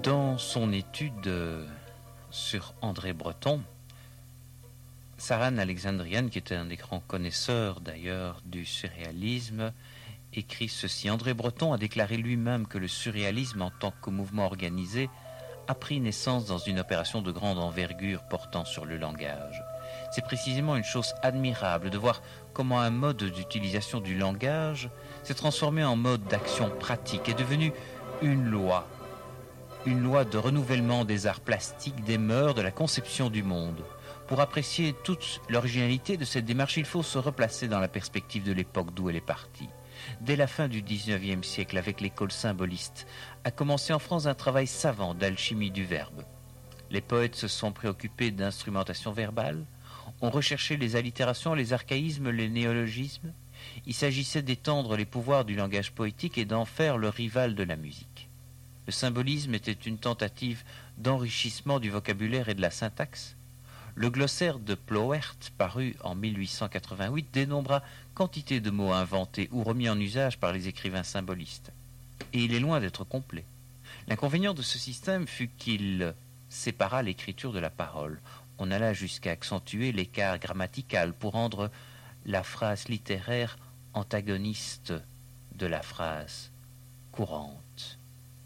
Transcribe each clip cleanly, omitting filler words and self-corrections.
Dans son étude sur André Breton, Saran Alexandrian, qui était un des grands connaisseurs d'ailleurs du surréalisme, écrit ceci. André Breton a déclaré lui-même que le surréalisme en tant que mouvement organisé a pris naissance dans une opération de grande envergure portant sur le langage. C'est précisément une chose admirable de voir comment un mode d'utilisation du langage s'est transformé en mode d'action pratique, est devenu une loi de renouvellement des arts plastiques, des mœurs, de la conception du monde. Pour apprécier toute l'originalité de cette démarche, il faut se replacer dans la perspective de l'époque d'où elle est partie. Dès la fin du XIXe siècle, avec l'école symboliste, a commencé en France un travail savant d'alchimie du verbe. Les poètes se sont préoccupés d'instrumentation verbale, ont recherché les allitérations, les archaïsmes, les néologismes. Il s'agissait d'étendre les pouvoirs du langage poétique et d'en faire le rival de la musique. Le symbolisme était une tentative d'enrichissement du vocabulaire et de la syntaxe. Le glossaire de Ploert, paru en 1888, dénombra quantité de mots inventés ou remis en usage par les écrivains symbolistes. Et il est loin d'être complet. L'inconvénient de ce système fut qu'il sépara l'écriture de la parole. On alla jusqu'à accentuer l'écart grammatical pour rendre la phrase littéraire antagoniste de la phrase courante.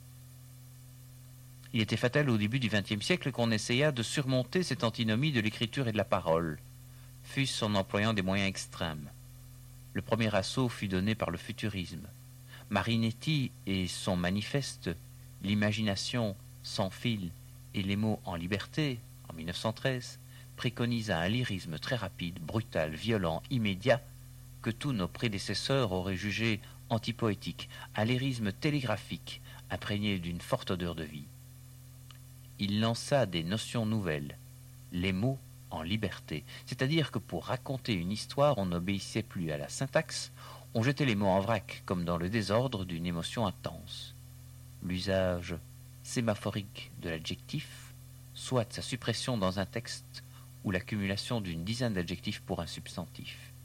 Il était fatal au début du XXe siècle qu'on essaya de surmonter cette antinomie de l'écriture et de la parole, fût-ce en employant des moyens extrêmes. Le premier assaut fut donné par le futurisme. Marinetti et son manifeste « L'imagination sans fil et les mots en liberté » en 1913 préconisa un lyrisme très rapide, brutal, violent, immédiat, que tous nos prédécesseurs auraient jugé antipoétique, un lyrisme télégraphique, imprégné d'une forte odeur de vie. Il lança des notions nouvelles, les mots en liberté, c'est-à-dire que pour raconter une histoire, on n'obéissait plus à la syntaxe, on jetait les mots en vrac, comme dans le désordre d'une émotion intense. L'usage sémaphorique de l'adjectif, soit sa suppression dans un texte ou l'accumulation d'une dizaine d'adjectifs pour un substantif.